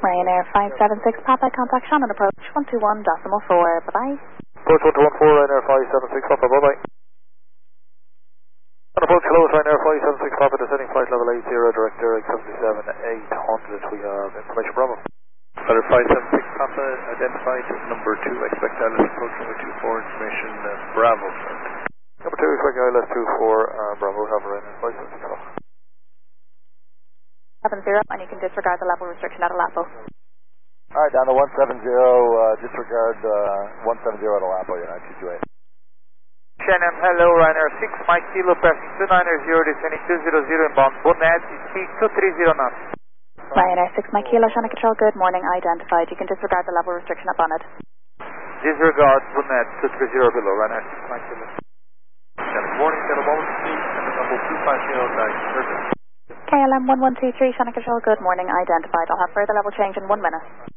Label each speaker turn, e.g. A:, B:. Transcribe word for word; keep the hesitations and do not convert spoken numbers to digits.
A: Ryanair five seven six Papa, contact Shannon approach one two one decimal four. Bye-bye.
B: Approach one two one four, Ryanair five seven six Papa, bye-bye. On approach close, Ryanair five seven six Papa, descending flight level eight zero, direct Direct seven seven eight hundred, we have information Bravo.
C: Ryanair five seven six Papa, identified number two, expect I L S approach number two four, information uh, Bravo.
B: Number two, expect I L S two four, uh, Bravo, have Ryanair five seven six Papa.
A: seven zero, and you can disregard the level restriction at Alapo.
D: Alright, down to one seven zero, uh, disregard uh, one seven zero at Alapo, United two two eight.
B: Shannon, hello, Ryanair six, Mike Kilo, passing two nine zero, descending two zero zero, inbound, Bonnet, speed two three zero knots.
A: Ryanair six, Mike Kilo, Shannon Control, good morning, identified. You can disregard the level restriction at Bonnet.
B: Disregard, Bonnet, two three zero below, Ryanair six, Mike Kilo.
C: Shannon, morning, Shannon, one speed, Shannon, number two five zero, nine,
A: K L M one one two three, Shannon Control, good morning, identified. I'll have further level change in one minute.